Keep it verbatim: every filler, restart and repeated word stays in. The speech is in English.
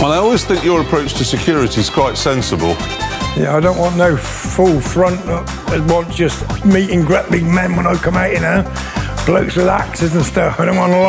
Well, I always think your approach to security is quite sensible. Yeah, I don't want no full front. I want just meeting great big men when I come out, you know. Blokes with axes and stuff. I don't want a lot.